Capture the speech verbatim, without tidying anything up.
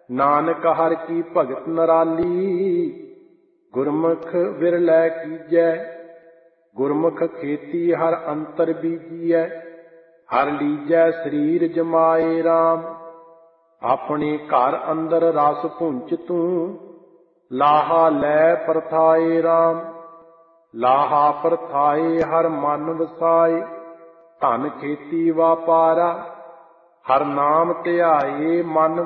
ਨਾਨਕ ਹਰਿ ਕੀ ਭਗਤ ਨਰਾਲੀ, ਗੁਰਮੁਖ ਵਿਰਲੈ ਕੀਜੈ। ਗੁਰਮੁਖ ਖੇਤੀ ਹਰ ਅੰਤਰ ਬੀਜੀਐ, ਹਰ ਲੀਜੈ ਸਰੀਰ ਜਮਾਏ ਰਾਮ। ਆਪਣੇ ਘਰ ਅੰਦਰ ਰਸ ਪੁੰਚ ਤੂੰ, ਲਾਹਾ ਲੈ ਪਰਥਾਏ ਰਾਮ। ਲਾਹਾ ਪਰਥਾਏ ਹਰ ਮਨ ਵਸਾਏ, ਧਨ ਖੇਤੀ ਵਾਪਾਰਾ। ਹਰ ਨਾਮ ਧਿਆਏ ਮਨ